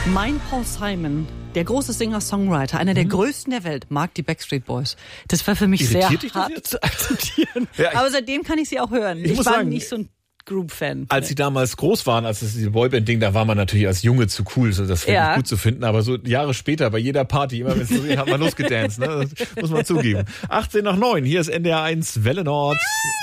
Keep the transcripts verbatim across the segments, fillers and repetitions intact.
Mein Paul Simon, der große Singer-Songwriter, einer der mhm. größten der Welt, mag die Backstreet Boys. Das war für mich Irritiert sehr hart zu akzeptieren. Ja, Aber seitdem kann ich sie auch hören. Ich, ich war sagen, nicht so ein Group-Fan. Als sie damals groß waren, als es diese Boyband-Ding, da war man natürlich als Junge zu cool, so das ja. gut zu finden. Aber so Jahre später, bei jeder Party, immer wenn es so geht, hat man losgedanced. Ne? Das muss man zugeben. achtzehn nach neun, hier ist N D R eins Welle Nord.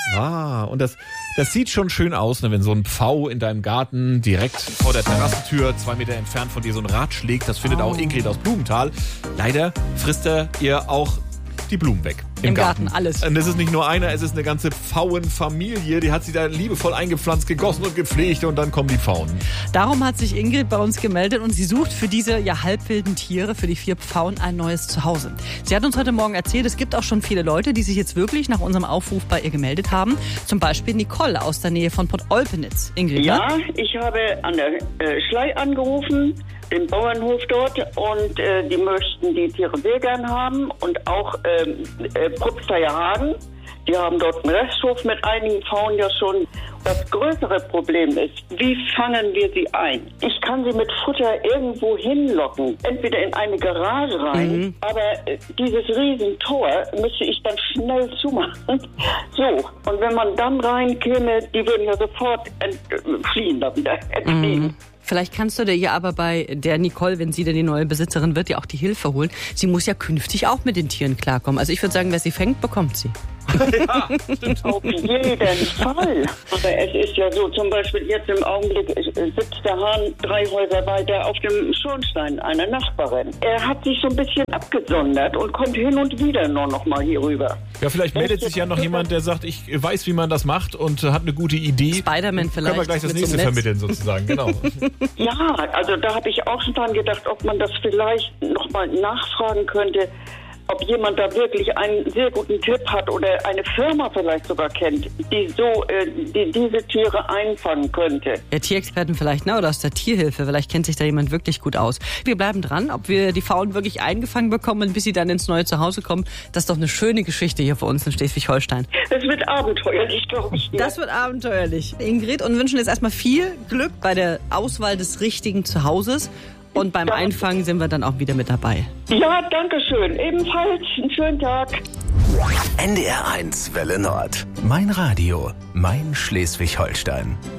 Ah, und das, das sieht schon schön aus, ne, wenn so ein Pfau in deinem Garten direkt vor der Terrassentür, zwei Meter entfernt von dir, so ein Rad schlägt. Das findet oh. auch Ingrid aus Blumenthal. Leider frisst er ihr auch die Blumen weg. Im, Im Garten. Garten, alles. Und das ist nicht nur einer, es ist eine ganze Pfauenfamilie. Die hat sie da liebevoll eingepflanzt, gegossen und gepflegt und dann kommen die Pfauen. Darum hat sich Ingrid bei uns gemeldet und sie sucht für diese ja halbwilden Tiere, für die vier Pfauen, ein neues Zuhause. Sie hat uns heute Morgen erzählt, es gibt auch schon viele Leute, die sich jetzt wirklich nach unserem Aufruf bei ihr gemeldet haben. Zum Beispiel Nicole aus der Nähe von Port Olpenitz. Ingrid, ja, ne? Ich habe an der äh, Schlei angerufen, den Bauernhof dort, und äh, die möchten die Tiere sehr gern haben und auch ähm, äh, Propsteier Hagen. Die haben dort einen Resthof mit einigen Pfauen ja schon. Das größere Problem ist, wie fangen wir sie ein? Ich kann sie mit Futter irgendwo hinlocken, entweder in eine Garage rein, mhm. aber äh, dieses Riesentor müsste ich dann schnell zumachen. So, und wenn man dann reinkäme, die würden ja sofort entfliehen, dann wieder entfliehen. Mhm. Vielleicht kannst du dir ja aber bei der Nicole, wenn sie denn die neue Besitzerin wird, ja auch die Hilfe holen. Sie muss ja künftig auch mit den Tieren klarkommen. Also ich würde sagen, wer sie fängt, bekommt sie. Ja, stimmt. Auf jeden Fall. Aber es ist ja so, zum Beispiel jetzt im Augenblick sitzt der Hahn drei Häuser weiter auf dem Schornstein einer Nachbarin. Er hat sich so ein bisschen abgesondert und kommt hin und wieder nur noch mal hier rüber. Ja, vielleicht meldet sich ja noch jemand, der sagt, ich weiß, wie man das macht und hat eine gute Idee. Spider-Man vielleicht. Können wir gleich das nächste vermitteln sozusagen, genau. Ja, also da habe ich auch schon dran gedacht, ob man das vielleicht noch mal nachfragen könnte, ob jemand da wirklich einen sehr guten Tipp hat oder eine Firma vielleicht sogar kennt, die so äh, die diese Tiere einfangen könnte. Der Tierexperten vielleicht, ne? Oder aus der Tierhilfe. Vielleicht kennt sich da jemand wirklich gut aus. Wir bleiben dran, ob wir die Pfauen wirklich eingefangen bekommen, bis sie dann ins neue Zuhause kommen. Das ist doch eine schöne Geschichte hier für uns in Schleswig-Holstein. Es wird abenteuerlich, glaube ich. Ja. Das wird abenteuerlich. Ingrid, und wünschen jetzt erstmal viel Glück bei der Auswahl des richtigen Zuhauses. Und beim Einfangen sind wir dann auch wieder mit dabei. Ja, danke schön. Ebenfalls einen schönen Tag. N D R eins Welle Nord. Mein Radio, mein Schleswig-Holstein.